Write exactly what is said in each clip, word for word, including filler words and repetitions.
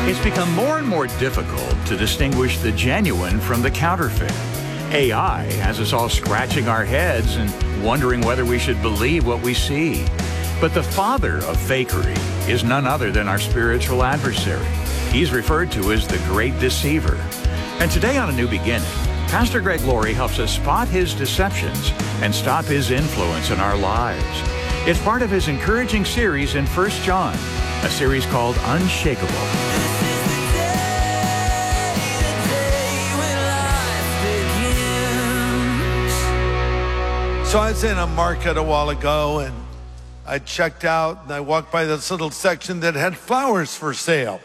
It's become more and more difficult to distinguish the genuine from the counterfeit. A I has us all scratching our heads and wondering whether we should believe what we see. But the father of fakery is none other than our spiritual adversary. He's referred to as the great deceiver. And today on A New Beginning, Pastor Greg Laurie helps us spot his deceptions and stop his influence in our lives. It's part of his encouraging series in First John, a series called Unshakable. So I was in a market a while ago, and I checked out, and I walked by this little section that had flowers for sale.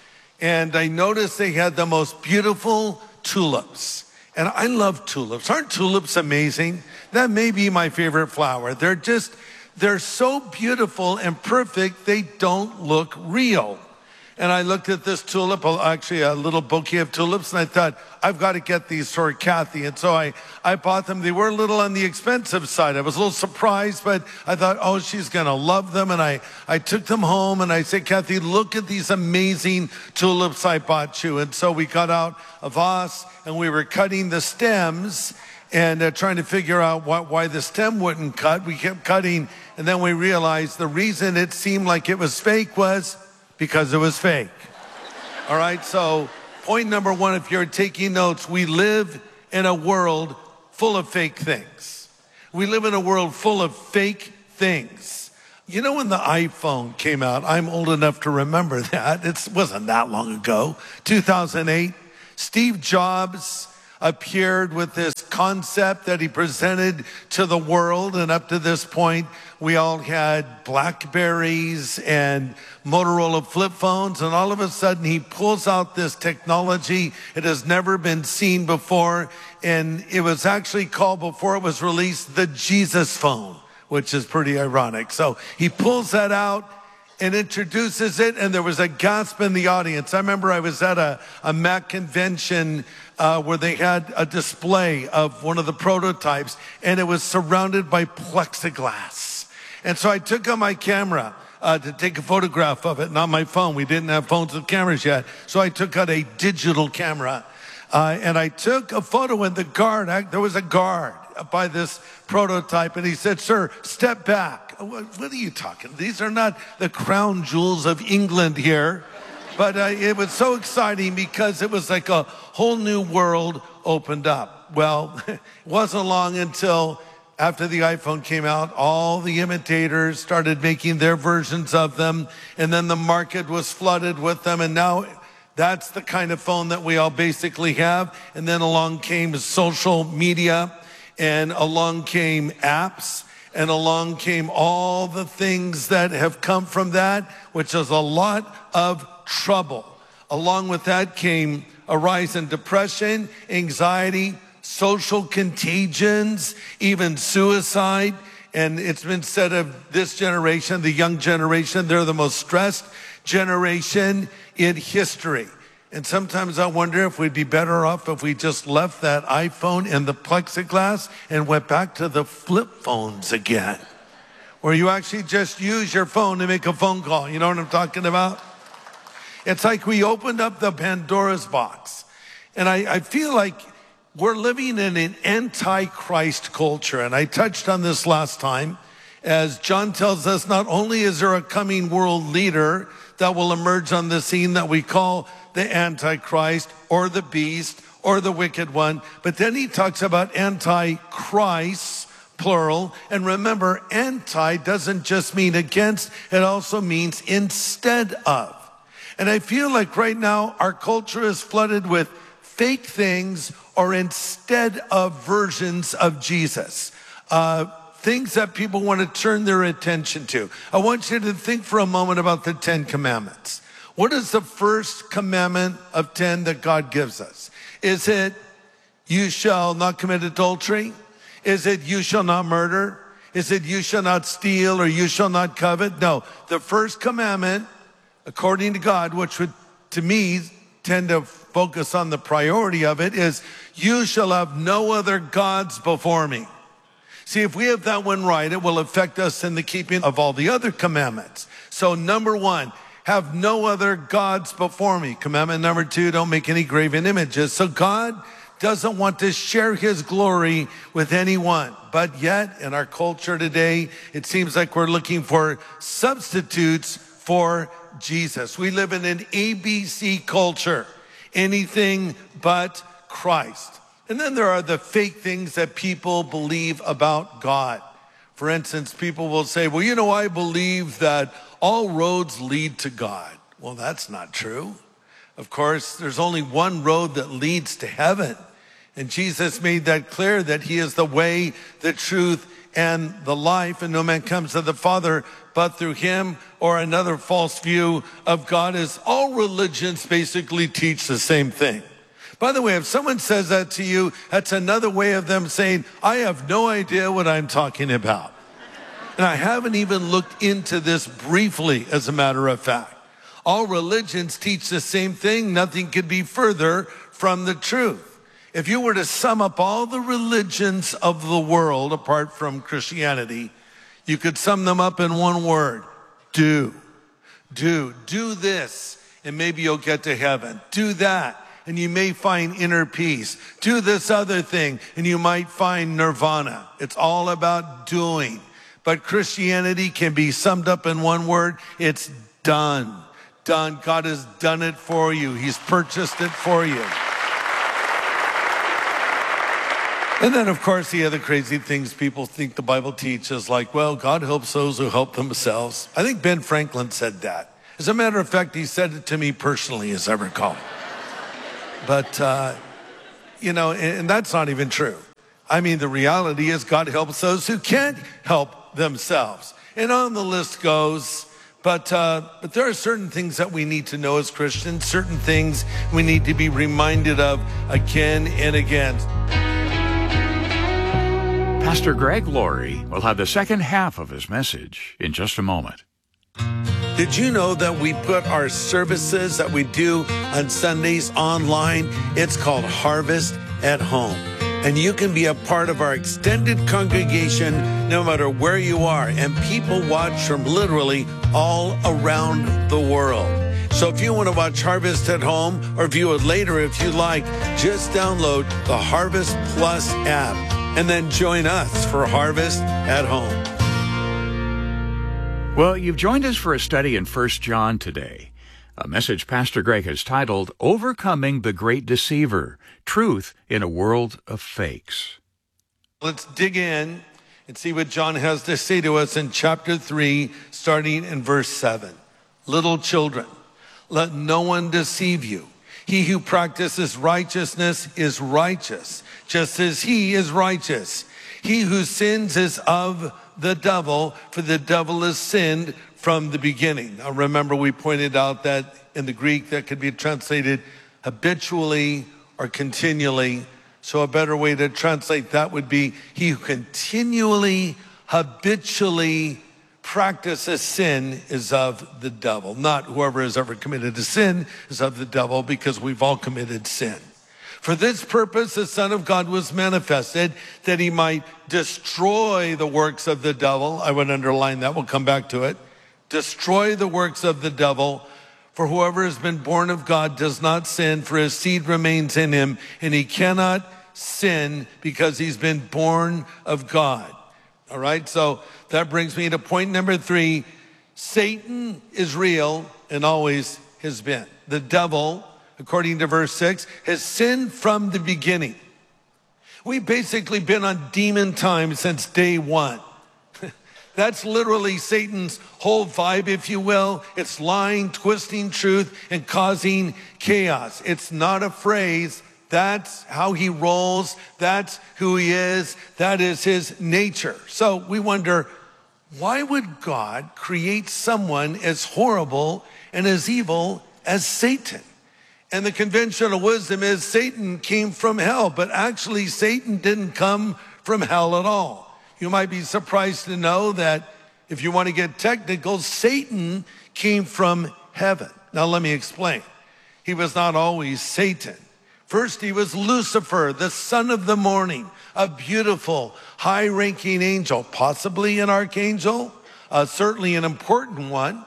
And I noticed they had the most beautiful tulips. And I love tulips. Aren't tulips amazing? That may be my favorite flower. They're just, they're so beautiful and perfect, they don't look real. And I looked at this tulip, actually a little bouquet of tulips, and I thought, I've got to get these for Kathy. And so I, I bought them. They were a little on the expensive side. I was a little surprised, but I thought, oh, she's going to love them. And I, I took them home, and I said, Kathy, look at these amazing tulips I bought you. And so we got out a vase, and we were cutting the stems and uh, trying to figure out what, why the stem wouldn't cut. We kept cutting, and then we realized the reason it seemed like it was fake was because it was fake. All right, so point number one, if you're taking notes, we live in a world full of fake things. We live in a world full of fake things. You know, when the iPhone came out, I'm old enough to remember that. It wasn't that long ago, two thousand eight. Steve Jobs appeared with this concept that he presented to the world. And up to this point, we all had Blackberries and Motorola flip phones. And all of a sudden, he pulls out this technology. It has never been seen before. And it was actually called, before it was released, the Jesus phone, which is pretty ironic. So he pulls that out and introduces it, and there was a gasp in the audience. I remember I was at a, a Mac convention uh, where they had a display of one of the prototypes, and it was surrounded by plexiglass. And so I took out my camera uh, to take a photograph of it, not my phone. We didn't have phones with cameras yet. So I took out a digital camera, uh, and I took a photo, and the guard, I, there was a guard by this prototype, and he said, "Sir, step back." What are you talking? These are not the crown jewels of England here. But uh, it was so exciting because it was like a whole new world opened up. Well, it wasn't long until after the iPhone came out, all the imitators started making their versions of them. And then the market was flooded with them. And now that's the kind of phone that we all basically have. And then along came social media, and along came apps. And along came all the things that have come from that, which is a lot of trouble. Along with that came a rise in depression, anxiety, social contagions, even suicide. And it's been said of this generation, the young generation, they're the most stressed generation in history. And sometimes I wonder if we'd be better off if we just left that iPhone in the plexiglass and went back to the flip phones again, where you actually just use your phone to make a phone call. You know what I'm talking about? It's like we opened up the Pandora's box. And I, I feel like we're living in an anti-Christ culture. And I touched on this last time. As John tells us, not only is there a coming world leader that will emerge on the scene that we call the Antichrist or the beast or the wicked one, but then he talks about anti-Christ, plural. And remember, anti doesn't just mean against, it also means instead of. And I feel like right now our culture is flooded with fake things or instead of versions of Jesus. Uh, things that people want to turn their attention to. I want you to think for a moment about the Ten Commandments. What is the first commandment of ten that God gives us? Is it, you shall not commit adultery? Is it, you shall not murder? Is it, you shall not steal or you shall not covet? No, the first commandment, according to God, which would, to me, tend to focus on the priority of it, is you shall have no other gods before me. See, if we have that one right, it will affect us in the keeping of all the other commandments. So number one, have no other gods before me. Commandment number two, don't make any graven images. So God doesn't want to share his glory with anyone. But yet, in our culture today, it seems like we're looking for substitutes for Jesus. We live in an A B C culture, anything but Christ. And then there are the fake things that people believe about God. For instance, people will say, well, you know, I believe that all roads lead to God. Well, that's not true. Of course, there's only one road that leads to heaven. And Jesus made that clear, that he is the way, the truth, and the life. And no man comes to the Father but through him. Or another false view of God is all religions basically teach the same thing. By the way, if someone says that to you, that's another way of them saying, I have no idea what I'm talking about. And I haven't even looked into this briefly, as a matter of fact. All religions teach the same thing. Nothing could be further from the truth. If you were to sum up all the religions of the world, apart from Christianity, you could sum them up in one word: do. Do. Do this, and maybe you'll get to heaven. Do that, and you may find inner peace. Do this other thing, and you might find nirvana. It's all about doing. But Christianity can be summed up in one word: it's done. Done. God has done it for you. He's purchased it for you. And then, of course, the other crazy things people think the Bible teaches, like, well, God helps those who help themselves. I think Ben Franklin said that. As a matter of fact, he said it to me personally, as I recall. But, uh, you know, and, and that's not even true. I mean, the reality is God helps those who can't help themselves. And on the list goes. But, uh, but there are certain things that we need to know as Christians, certain things we need to be reminded of again and again. Pastor Greg Laurie will have the second half of his message in just a moment. Did you know that we put our services that we do on Sundays online? It's called Harvest at Home. And you can be a part of our extended congregation no matter where you are. And people watch from literally all around the world. So if you want to watch Harvest at Home or view it later if you like, just download the Harvest Plus app and then join us for Harvest at Home. Well, you've joined us for a study in First John today, a message Pastor Greg has titled, Overcoming the Great Deceiver, Truth in a World of Fakes. Let's dig in and see what John has to say to us in chapter three, starting in verse seven. Little children, let no one deceive you. He who practices righteousness is righteous, just as he is righteous. He who sins is of the devil, for the devil has sinned from the beginning. Now remember, we pointed out that in the Greek that could be translated habitually or continually. So a better way to translate that would be, he who continually, habitually practices sin is of the devil. Not whoever has ever committed a sin is of the devil, because we've all committed sin. For this purpose, the Son of God was manifested, that he might destroy the works of the devil. I would underline that. We'll come back to it. Destroy the works of the devil. For whoever has been born of God does not sin, for his seed remains in him, and he cannot sin because he's been born of God. All right, so that brings me to point number three. Satan is real and always has been. The devil, according to verse six, has sinned from the beginning. We've basically been on demon time since day one. That's literally Satan's whole vibe, if you will. It's lying, twisting truth, and causing chaos. It's not a phrase. That's how he rolls. That's who he is. That is his nature. So we wonder, why would God create someone as horrible and as evil as Satan? And the conventional wisdom is Satan came from hell, but actually Satan didn't come from hell at all. You might be surprised to know that, if you want to get technical, Satan came from heaven. Now let me explain. He was not always Satan. First, he was Lucifer, the son of the morning, a beautiful, high-ranking angel, possibly an archangel, uh, certainly an important one.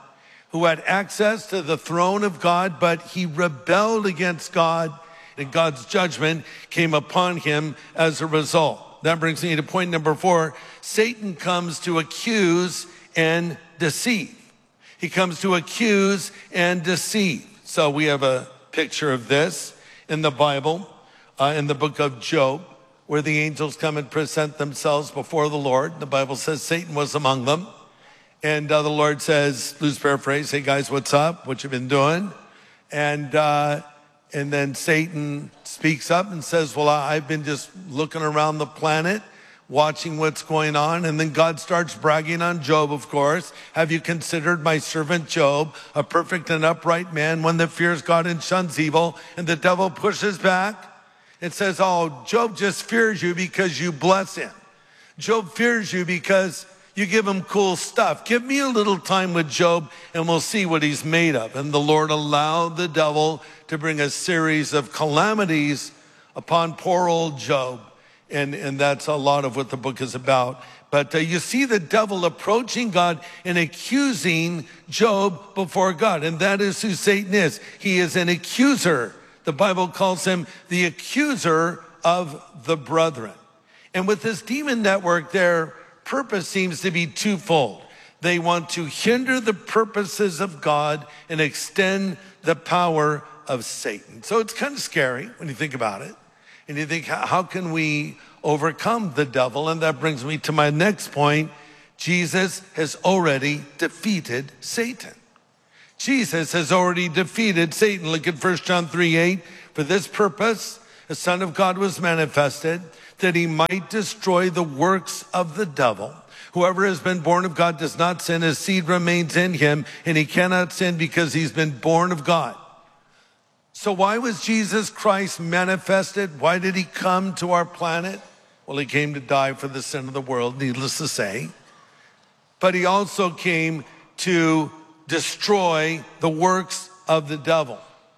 who had access to the throne of God, but he rebelled against God, and God's judgment came upon him as a result. That brings me to point number four. Satan comes to accuse and deceive. He comes to accuse and deceive. So we have a picture of this in the Bible, uh, in the book of Job, where the angels come and present themselves before the Lord. The Bible says Satan was among them. And uh, the Lord says, loose paraphrase, hey guys, what's up? What you been doing? And uh, and then Satan speaks up and says, well, I've been just looking around the planet, watching what's going on. And then God starts bragging on Job, of course. Have you considered my servant Job, a perfect and upright man, one that fears God and shuns evil? And the devil pushes back. It says, oh, Job just fears you because you bless him. Job fears you because you give him cool stuff. Give me a little time with Job and we'll see what he's made of. And the Lord allowed the devil to bring a series of calamities upon poor old Job. And, and that's a lot of what the book is about. But uh, you see the devil approaching God and accusing Job before God. And that is who Satan is. He is an accuser. The Bible calls him the accuser of the brethren. And with this demon network, their purpose seems to be twofold. They want to hinder the purposes of God and extend the power of Satan. So it's kind of scary when you think about it. And you think, how can we overcome the devil? And that brings me to my next point. Jesus has already defeated Satan. Jesus has already defeated Satan. Look at First John three eight. For this purpose, the Son of God was manifested, that he might destroy the works of the devil. Whoever has been born of God does not sin. His seed remains in him, and he cannot sin because he's been born of God. So why was Jesus Christ manifested? Why did he come to our planet? Well, he came to die for the sin of the world, needless to say. But he also came to destroy the works of the devil.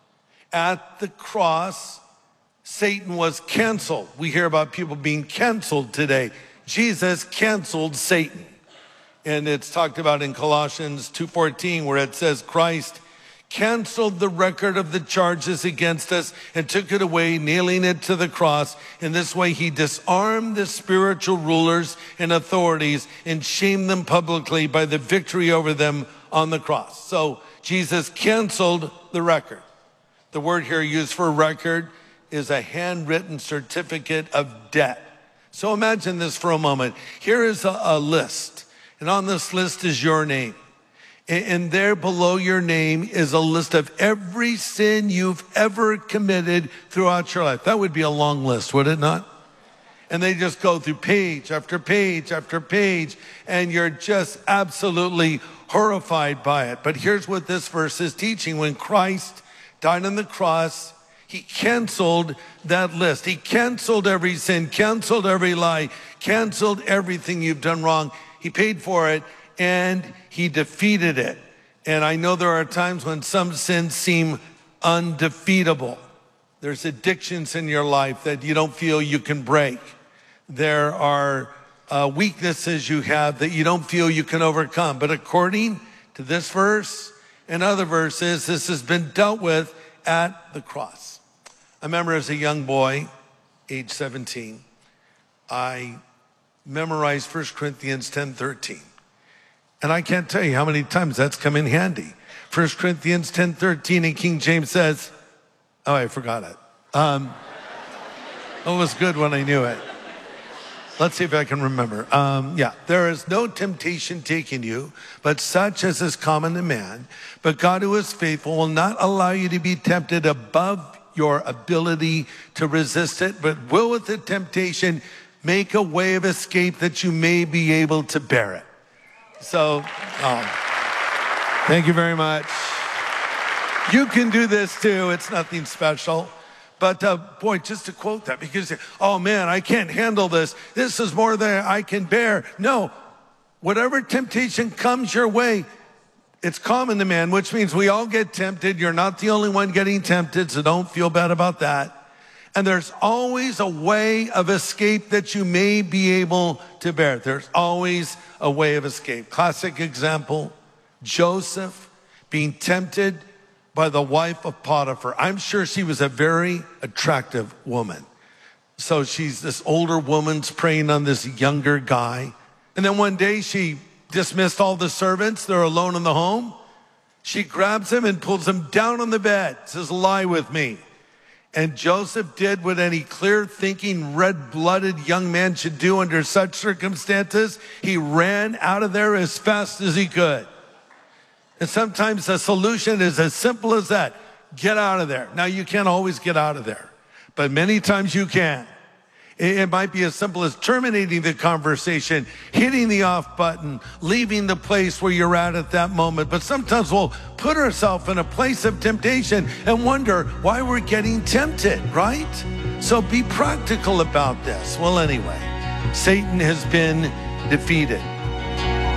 At the cross, Satan was canceled. We hear about people being canceled today. Jesus canceled Satan. And it's talked about in Colossians two fourteen, where it says Christ canceled the record of the charges against us and took it away, nailing it to the cross. In this way, he disarmed the spiritual rulers and authorities and shamed them publicly by the victory over them on the cross. So Jesus canceled the record. The word here used for record is a handwritten certificate of debt. So imagine this for a moment. Here is a, a list, and on this list is your name. And, and there below your name is a list of every sin you've ever committed throughout your life. That would be a long list, would it not? And they just go through page after page after page, and you're just absolutely horrified by it. But here's what this verse is teaching. When Christ died on the cross, he canceled that list. He canceled every sin, canceled every lie, canceled everything you've done wrong. He paid for it and he defeated it. And I know there are times when some sins seem undefeatable. There's addictions in your life that you don't feel you can break. There are uh, weaknesses you have that you don't feel you can overcome. But according to this verse and other verses, this has been dealt with at the cross. I remember as a young boy, age seventeen, I memorized First Corinthians ten thirteen. And I can't tell you how many times that's come in handy. First Corinthians ten thirteen in King James says, oh, I forgot it. Um, it was good when I knew it. Let's see if I can remember. Um, yeah, there is no temptation taking you, but such as is common to man. But God, who is faithful, will not allow you to be tempted above your ability to resist it, but will with the temptation make a way of escape that you may be able to bear it. So, oh, thank you very much. You can do this too. It's nothing special. But uh, boy, just to quote that, because, oh man, I can't handle this. This is more than I can bear. No, whatever temptation comes your way, it's common to man, which means we all get tempted. You're not the only one getting tempted, so don't feel bad about that. And there's always a way of escape that you may be able to bear. There's always a way of escape. Classic example, Joseph being tempted by the wife of Potiphar. I'm sure she was a very attractive woman. So she's this older woman's preying on this younger guy. And then one day she dismissed all the servants. They're alone in the home. She grabs him and pulls him down on the bed, says, lie with me. And Joseph did what any clear-thinking, red-blooded young man should do under such circumstances. He ran out of there as fast as he could. And sometimes the solution is as simple as that. Get out of there. Now, you can't always get out of there, but many times you can. It might be as simple as terminating the conversation, hitting the off button, leaving the place where you're at at that moment. But sometimes we'll put ourselves in a place of temptation and wonder why we're getting tempted, right? So be practical about this. Well, anyway, Satan has been defeated.